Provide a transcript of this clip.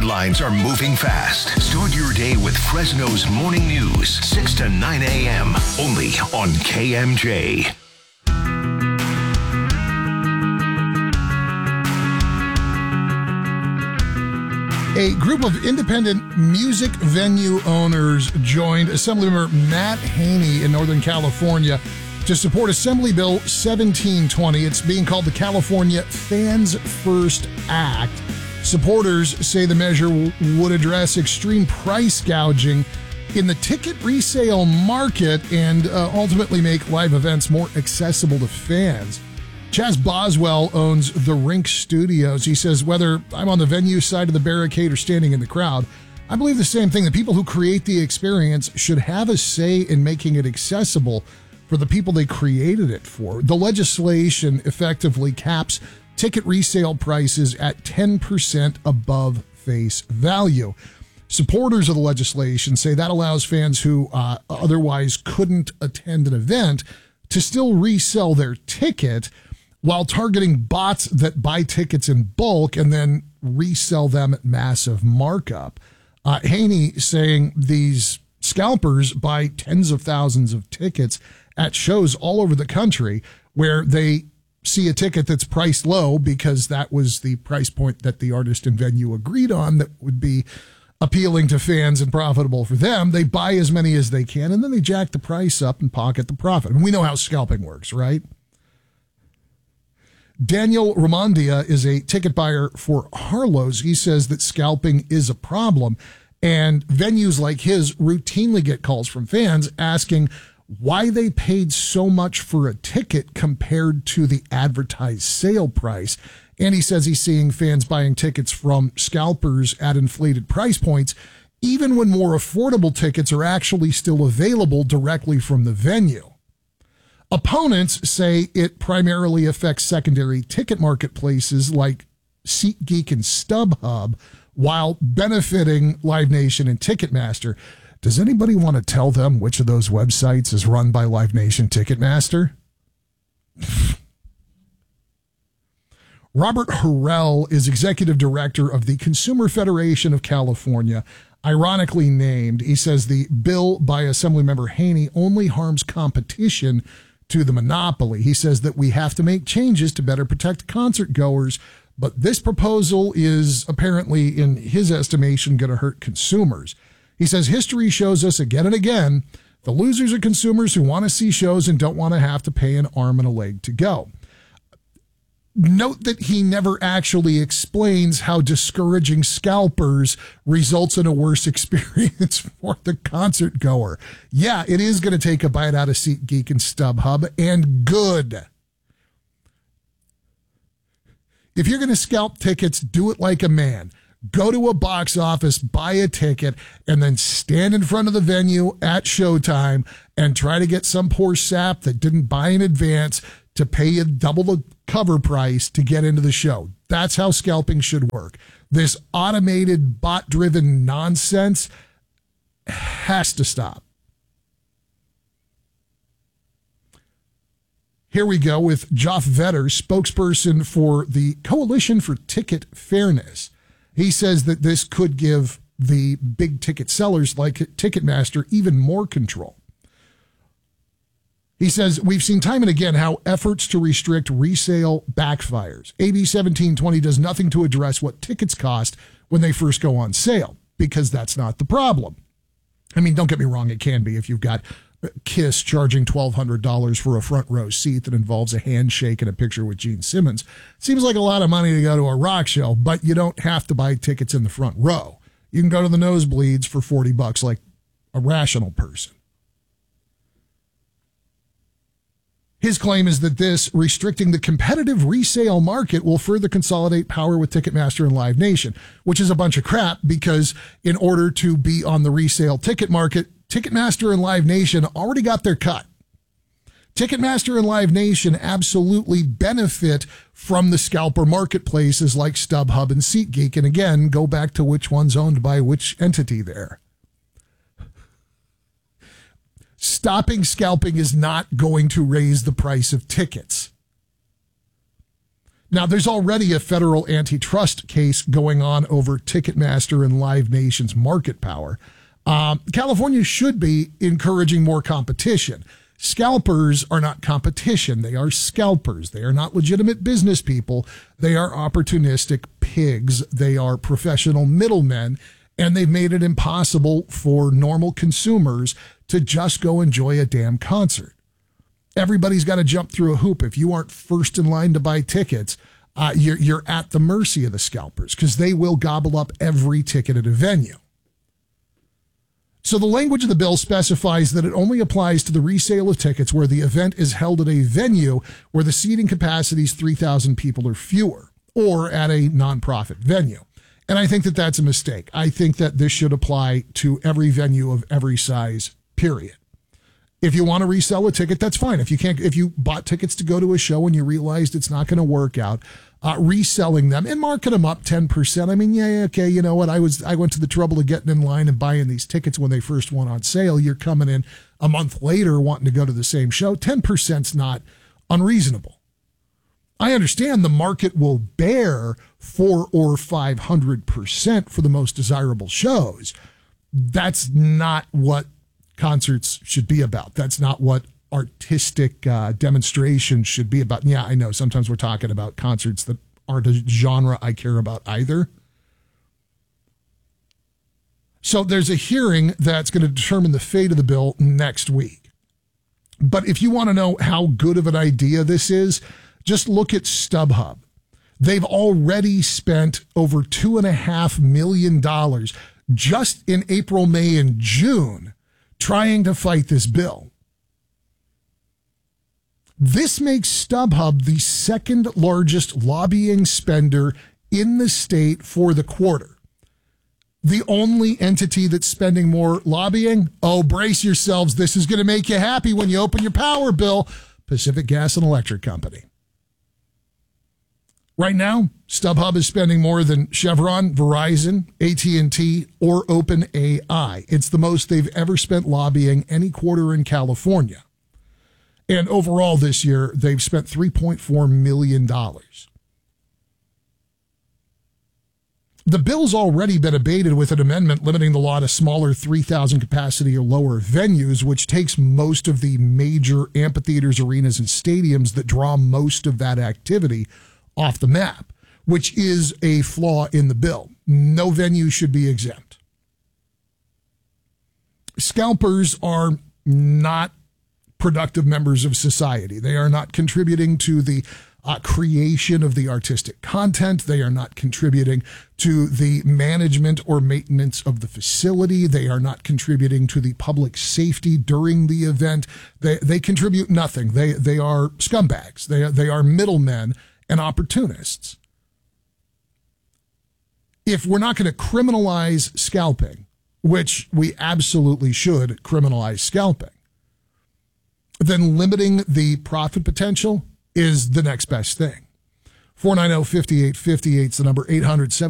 headlines are moving fast. Start your day with Fresno's Morning News, 6 to 9 a.m., only on KMJ. A group of independent music venue owners joined Assemblymember Matt Haney in Northern California to support Assembly Bill 1720. It's being called the California Fans First Act. Supporters say the measure would address extreme price gouging in the ticket resale market and ultimately make live events more accessible to fans. Chaz Boswell owns the Rink Studios. He says, whether I'm on the venue side of the barricade or standing in the crowd, I believe the same thing. The people who create the experience should have a say in making it accessible for the people they created it for. The legislation effectively caps ticket resale prices at 10% above face value. Supporters of the legislation say that allows fans who otherwise couldn't attend an event to still resell their ticket, while targeting bots that buy tickets in bulk and then resell them at massive markup. Haney saying these scalpers buy tens of thousands of tickets at shows all over the country where they see a ticket that's priced low because that was the price point that the artist and venue agreed on that would be appealing to fans and profitable for them. They buy as many as they can, and then they jack the price up and pocket the profit. And we know how scalping works, right? Daniel Ramondia is a ticket buyer for Harlow's. He says that scalping is a problem, and venues like his routinely get calls from fans asking why they paid so much for a ticket compared to the advertised sale price. And he says he's seeing fans buying tickets from scalpers at inflated price points, even when more affordable tickets are actually still available directly from the venue. Opponents say it primarily affects secondary ticket marketplaces like SeatGeek and StubHub, while benefiting Live Nation and Ticketmaster. Does anybody want to tell them which of those websites is run by Live Nation Ticketmaster? Robert Harrell is executive director of the Consumer Federation of California, ironically named. He says the bill by Assemblymember Haney only harms competition to the monopoly. He says that we have to make changes to better protect concert goers, but this proposal is apparently, in his estimation, going to hurt consumers. He says history shows us again and again the losers are consumers who want to see shows and don't want to have to pay an arm and a leg to go. Note that he never actually explains how discouraging scalpers results in a worse experience for the concert goer. Yeah, it is going to take a bite out of SeatGeek and StubHub, and good. If you're going to scalp tickets, do it like a man. Go to a box office, buy a ticket, and then stand in front of the venue at showtime and try to get some poor sap that didn't buy in advance to pay you double the cover price to get into the show. That's how scalping should work. This automated, bot-driven nonsense has to stop. Here we go with Joff Vetter, spokesperson for the Coalition for Ticket Fairness. He says that this could give the big ticket sellers like Ticketmaster even more control. He says, we've seen time and again how efforts to restrict resale backfires. AB 1720 does nothing to address what tickets cost when they first go on sale, because that's not the problem. I mean, don't get me wrong, it can be if you've got KISS charging $1,200 for a front row seat that involves a handshake and a picture with Gene Simmons. Seems like a lot of money to go to a rock show, but you don't have to buy tickets in the front row. You can go to the nosebleeds for $40 like a rational person. His claim is that this restricting the competitive resale market will further consolidate power with Ticketmaster and Live Nation, which is a bunch of crap because in order to be on the resale ticket market, Ticketmaster and Live Nation already got their cut. Ticketmaster and Live Nation absolutely benefit from the scalper marketplaces like StubHub and SeatGeek. And again, go back to which one's owned by which entity there. Stopping scalping is not going to raise the price of tickets. Now, there's already a federal antitrust case going on over Ticketmaster and Live Nation's market power. California should be encouraging more competition. Scalpers are not competition. They are scalpers. They are not legitimate business people. They are opportunistic pigs. They are professional middlemen, and they've made it impossible for normal consumers to just go enjoy a damn concert. Everybody's got to jump through a hoop. If you aren't first in line to buy tickets, you're at the mercy of the scalpers because they will gobble up every ticket at a venue. So the language of the bill specifies that it only applies to the resale of tickets where the event is held at a venue where the seating capacity is 3,000 people or fewer, or at a nonprofit venue. And I think that that's a mistake. I think that this should apply to every venue of every size, period. If you want to resell a ticket, that's fine. If you bought tickets to go to a show and you realized it's not going to work out, reselling them and marking them up 10%. I mean, yeah, okay, you know what? I went to the trouble of getting in line and buying these tickets when they first went on sale. You're coming in a month later wanting to go to the same show. 10%'s not unreasonable. I understand the market will bear 400 or 500% for the most desirable shows. That's not what concerts should be about. That's not what artistic demonstrations should be about. Yeah, I know sometimes we're talking about concerts that aren't a genre I care about either. So there's a hearing that's going to determine the fate of the bill next week. But if you want to know how good of an idea this is, just look at StubHub. They've already spent over $2.5 million just in April, May, and June trying to fight this bill. This makes StubHub the second largest lobbying spender in the state for the quarter. The only entity that's spending more lobbying, brace yourselves, this is going to make you happy when you open your power bill, Pacific Gas and Electric Company. Right now, StubHub is spending more than Chevron, Verizon, AT&T, or OpenAI. It's the most they've ever spent lobbying any quarter in California. And overall this year, they've spent $3.4 million. The bill's already been abated with an amendment limiting the law to smaller 3,000 capacity or lower venues, which takes most of the major amphitheaters, arenas, and stadiums that draw most of that activity off the map, which is a flaw in the bill. No venue should be exempt. Scalpers are not productive members of society. They are not contributing to the creation of the artistic content. They are not contributing to the management or maintenance of the facility. They are not contributing to the public safety during the event. They contribute nothing. They are scumbags. They are middlemen and opportunists. If we're not going to criminalize scalping, which we absolutely should criminalize scalping, then limiting the profit potential is the next best thing. 490-5858 is the number. 800